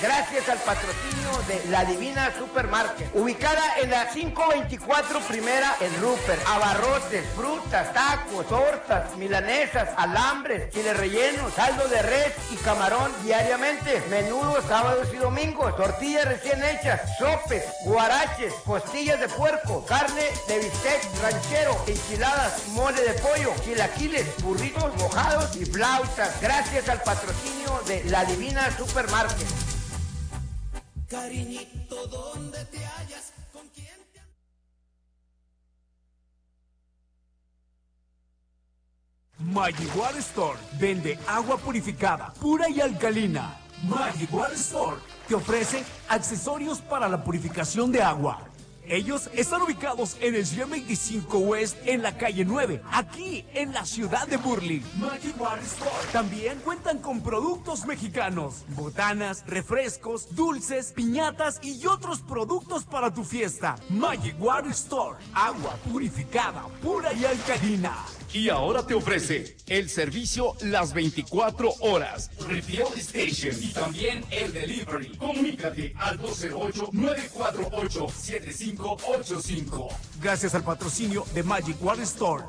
gracias al patrocinio de La Divina Supermarket, ubicada en la 524 Primera en Rupert. Abarrotes, frutas, tacos, tortas, milanesas, alambres, chile rellenos, caldo de res y camarón diariamente, menudos sábados y domingos, tortillas recién hechas, sopes, guaraches, costillas de puerco, carne de bistec ranchero, enchiladas, mole de pollo, chilaquiles, burritos mojados y flautas, gracias al patrocinio de La Divina Supermarket. Cariñito, ¿dónde te hallas? ¿Con quién te... Magic Water Store vende agua purificada, pura y alcalina. Magic Water Store te ofrece accesorios para la purificación de agua. Ellos están ubicados en el 125 West, en la calle 9, aquí en la ciudad de Burley. Magic Water Store. También cuentan con productos mexicanos, botanas, refrescos, dulces, piñatas y otros productos para tu fiesta. Magic Water Store, agua purificada, pura y alcalina. Y ahora te ofrece el servicio las 24 horas. Refill Station y también el delivery. Comunícate al 208-948-7585. Gracias al patrocinio de Magic Water Store.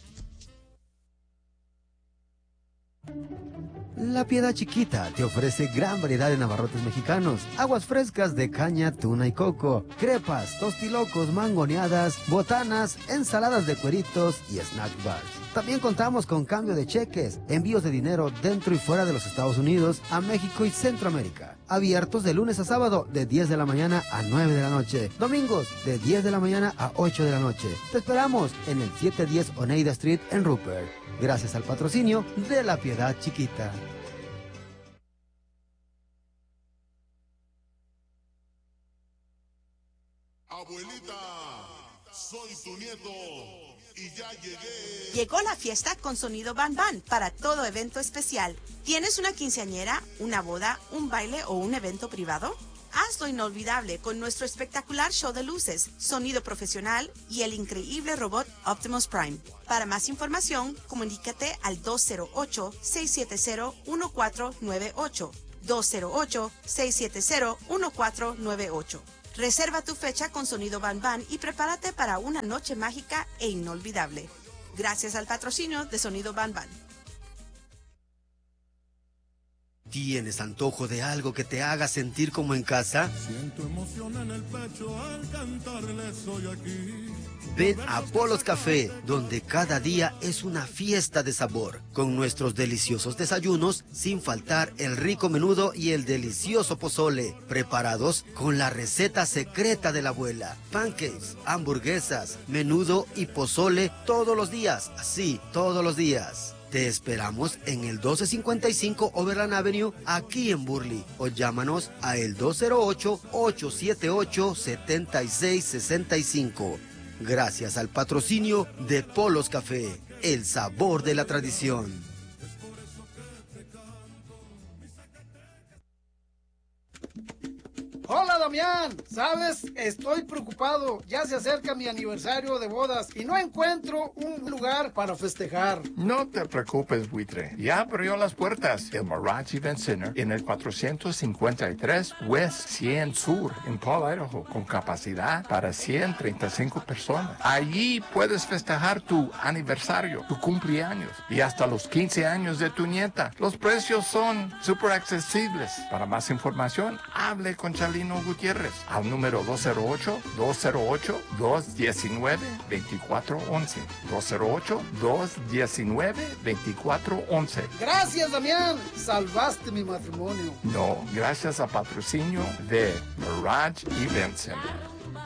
La Piedad Chiquita te ofrece gran variedad de abarrotes mexicanos, aguas frescas de caña, tuna y coco, crepas, tostilocos, mangoneadas, botanas, ensaladas de cueritos y snack bars. También contamos con cambio de cheques, envíos de dinero dentro y fuera de los Estados Unidos, a México y Centroamérica. Abiertos de lunes a sábado de 10 de la mañana a 9 de la noche. Domingos de 10 de la mañana a 8 de la noche. Te esperamos en el 710 Oneida Street en Rupert. Gracias al patrocinio de La Piedad Chiquita. Abuelita, soy tu nieto y ya llegué. Llegó la fiesta con sonido Ban Ban para todo evento especial. ¿Tienes una quinceañera, una boda, un baile o un evento privado? Hazlo inolvidable con nuestro espectacular show de luces, sonido profesional y el increíble robot Optimus Prime. Para más información, comunícate al 208-670-1498. 208-670-1498. Reserva tu fecha con sonido Ban Ban y prepárate para una noche mágica e inolvidable. Gracias al patrocinio de Sonido Ban Ban. ¿Tienes antojo de algo que te haga sentir como en casa? Siento emoción en el pecho al cantarle soy aquí. Ven a Polos Café, donde cada día es una fiesta de sabor, con nuestros deliciosos desayunos, sin faltar el rico menudo y el delicioso pozole, preparados con la receta secreta de la abuela. Pancakes, hamburguesas, menudo y pozole todos los días, así, todos los días. Te esperamos en el 1255 Overland Avenue, aquí en Burley, o llámanos a el 208-878-7665. Gracias al patrocinio de Polos Café, el sabor de la tradición. Hola Damián, ¿sabes? Estoy preocupado, ya se acerca mi aniversario de bodas y no encuentro un lugar para festejar. No te preocupes, buitre, ya abrió las puertas el Mirage Event Center en el 453 West 100 Sur en Paul, Idaho, con capacidad para 135 personas. Allí puedes festejar tu aniversario, tu cumpleaños y hasta los 15 años de tu nieta. Los precios son súper accesibles. Para más información, hable con Chalino Gutiérrez al número 208-219-2411. 208-219-2411. Gracias, Damián. Salvaste mi matrimonio. No, gracias a patrocinio de Mirage Event Center.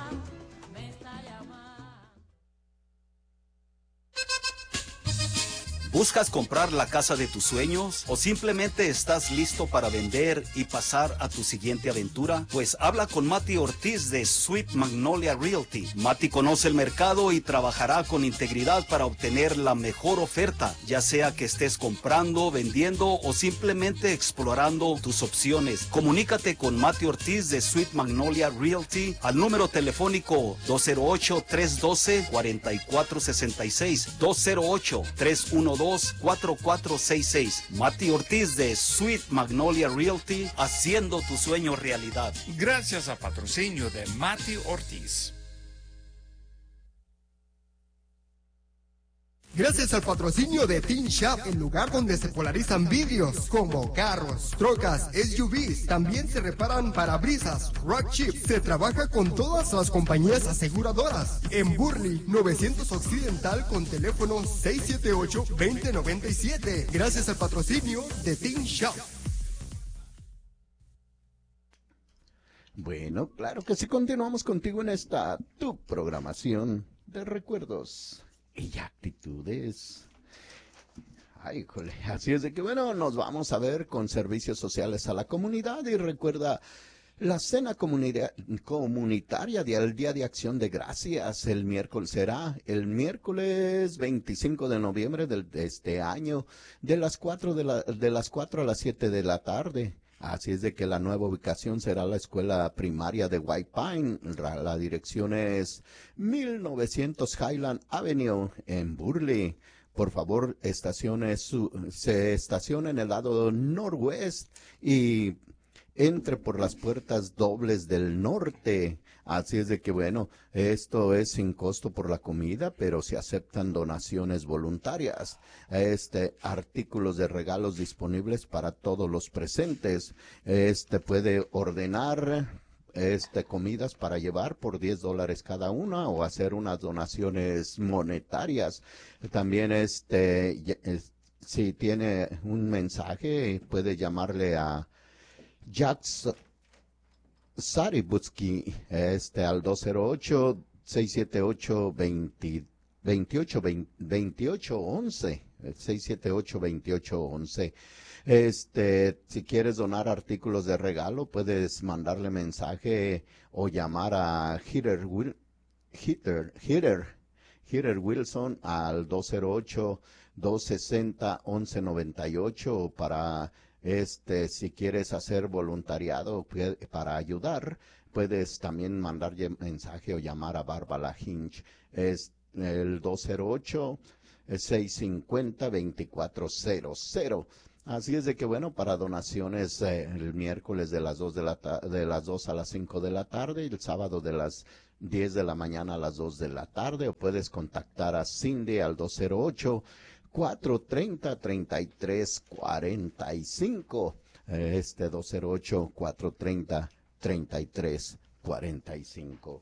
¿Buscas comprar la casa de tus sueños o simplemente estás listo para vender y pasar a tu siguiente aventura? Pues habla con Mati Ortiz de Sweet Magnolia Realty. Mati conoce el mercado y trabajará con integridad para obtener la mejor oferta, ya sea que estés comprando, vendiendo o simplemente explorando tus opciones. Comunícate con Mati Ortiz de Sweet Magnolia Realty al número telefónico 208-312-4466, 208-312 672-4466. Mati Ortiz de Sweet Magnolia Realty, haciendo tu sueño realidad. Gracias al patrocinio de Mati Ortiz. Gracias al patrocinio de Teen Shop, el lugar donde se polarizan vidrios como carros, trocas, SUVs. También se reparan parabrisas, rock chips. Se trabaja con todas las compañías aseguradoras. En Burley, 900 Occidental con teléfono 678-2097. Gracias al patrocinio de Teen Shop. Bueno, claro que sí, continuamos contigo en esta tu programación de recuerdos y actitudes. Ay, híjole, así es de que bueno, nos vamos a ver con servicios sociales a la comunidad y recuerda la cena comunitaria del Día de Acción de Gracias. El miércoles será el miércoles 25 de noviembre de este año de las 4 a las 7 de la tarde. Así es de que la nueva ubicación será la escuela primaria de White Pine. La dirección es 1900 Highland Avenue en Burley. Por favor, se estacione en el lado noroeste y entre por las puertas dobles del norte. Así es de que bueno, esto es sin costo por la comida, pero se aceptan donaciones voluntarias. Artículos de regalos disponibles para todos los presentes. Puede ordenar comidas para llevar por $10 cada una o hacer unas donaciones monetarias. También si tiene un mensaje puede llamarle a Jax Saributsky al 208-678-2811. 678-2811. Si quieres donar artículos de regalo, puedes mandarle mensaje o llamar a Hitter Wilson al 208-260-1198 para si quieres hacer voluntariado para ayudar, puedes también mandar mensaje o llamar a Bárbara Hinch. Es el 208-650-2400. Así es de que bueno, para donaciones el miércoles de las 2 a las 5 de la tarde y el sábado de las 10 de la mañana a las 2 de la tarde, o puedes contactar a Cindy al 208-430-3345. 208-430-3345.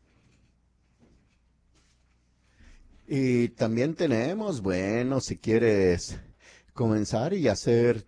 Y también tenemos, bueno, si quieres comenzar y hacer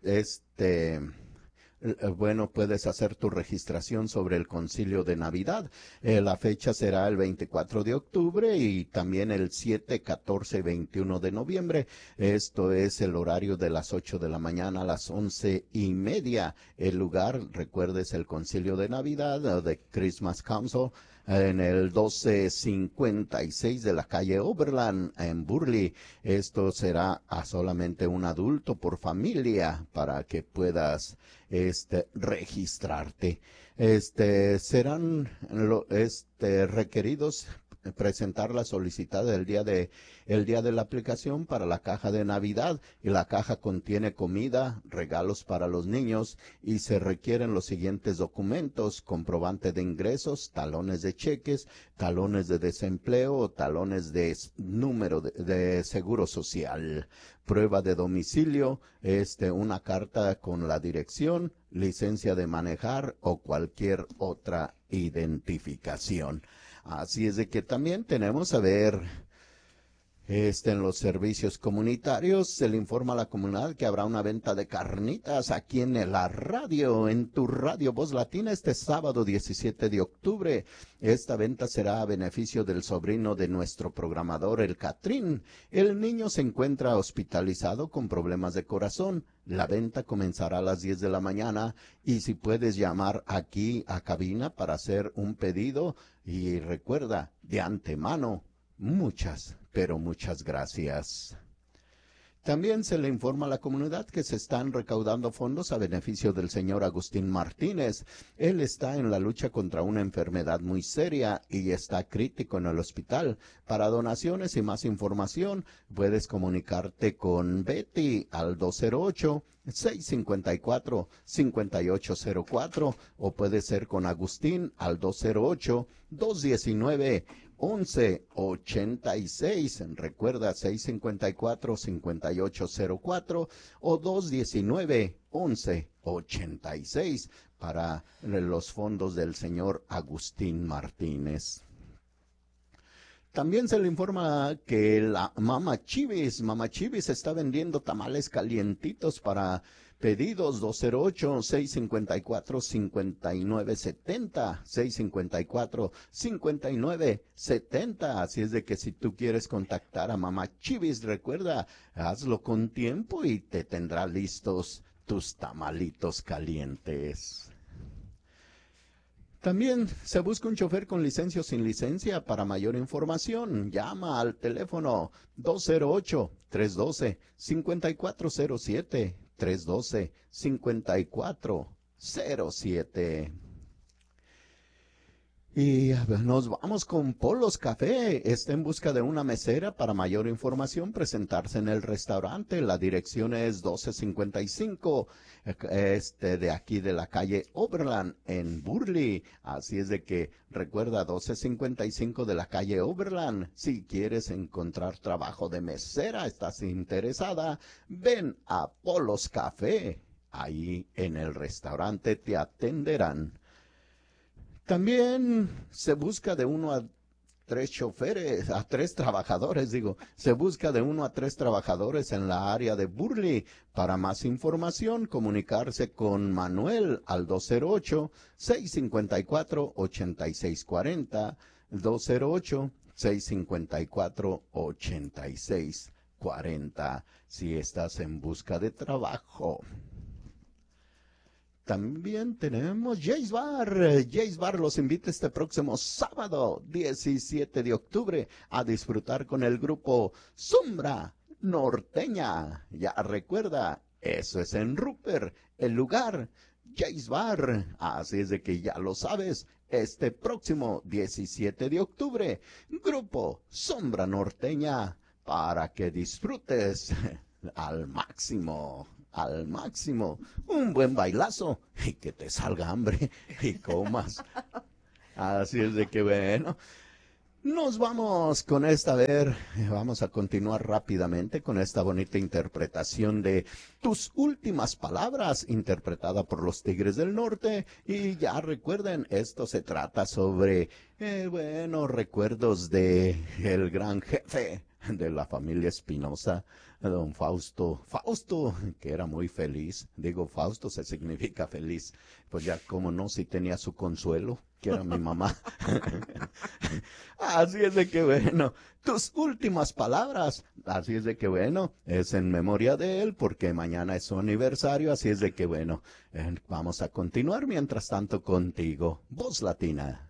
bueno, puedes hacer tu registración sobre el concilio de Navidad. La fecha será el 24 de octubre y también el 7, 14 y 21 de noviembre. Esto es el horario de las 8 de la mañana a las 11:30. El lugar, recuerdes, el concilio de Navidad de Christmas Council en el 1256 de la calle Oberland en Burley. Esto será a solamente un adulto por familia para que puedas registrarte. Serán requeridos presentar la solicitud el día de la aplicación para la caja de Navidad, y la caja contiene comida, regalos para los niños, y se requieren los siguientes documentos: comprobante de ingresos, talones de cheques, talones de desempleo, talones de número de seguro social, prueba de domicilio, una carta con la dirección, licencia de manejar o cualquier otra identificación. Así es de que también tenemos a ver, en los servicios comunitarios, se le informa a la comunidad que habrá una venta de carnitas aquí en la radio, en tu radio Voz Latina, este sábado 17 de octubre. Esta venta será a beneficio del sobrino de nuestro programador, el Catrín. El niño se encuentra hospitalizado con problemas de corazón. La venta comenzará a las 10 de la mañana y si puedes llamar aquí a cabina para hacer un pedido, y recuerda, de antemano, muchas, pero muchas gracias. También se le informa a la comunidad que se están recaudando fondos a beneficio del señor Agustín Martínez. Él está en la lucha contra una enfermedad muy seria y está crítico en el hospital. Para donaciones y más información, puedes comunicarte con Betty al 208-654-5804 o puede ser con Agustín al 208-219-1186. Recuerda 654-5804 o 219-1186 para los fondos del señor Agustín Martínez. También se le informa que la Mama Chivis está vendiendo tamales calientitos para pedidos 208-654-5970, 654-5970. Así es de que si tú quieres contactar a Mama Chivis, recuerda, hazlo con tiempo y te tendrá listos tus tamalitos calientes. También se busca un chofer con licencia o sin licencia. Para mayor información, llama al teléfono 208-312-5407, 312-5407. Y nos vamos con Polos Café. Está en busca de una mesera. Para mayor información, presentarse en el restaurante. La dirección es 1255, de aquí de la calle Oberland, en Burley. Así es de que recuerda, 1255 de la calle Oberland. Si quieres encontrar trabajo de mesera, estás interesada, ven a Polos Café. Ahí en el restaurante te atenderán. También se busca de 1 a 3 trabajadores, se busca de 1 a 3 trabajadores en la área de Burley. Para más información, comunicarse con Manuel al 208-654-8640, 208-654-8640, si estás en busca de trabajo. También tenemos Jay's Bar. Jay's Bar los invita este próximo sábado, 17 de octubre, a disfrutar con el grupo Sombra Norteña. Ya recuerda, eso es en Rupert, el lugar, Jay's Bar. Así es de que ya lo sabes, este próximo 17 de octubre, grupo Sombra Norteña, para que disfrutes al máximo. Un buen bailazo y que te salga hambre y comas. Así es de que bueno, nos vamos con vamos a continuar rápidamente con esta bonita interpretación de Tus Últimas Palabras, interpretada por los Tigres del Norte. Y ya recuerden, esto se trata sobre, recuerdos de el gran jefe de la familia Espinosa, don Fausto, que era muy feliz. Fausto se significa feliz, pues ya como no, si tenía su consuelo, que era mi mamá. Así es de que bueno, Tus Últimas Palabras, así es de que bueno, es en memoria de él, porque mañana es su aniversario. Así es de que bueno, vamos a continuar mientras tanto contigo, Voz Latina.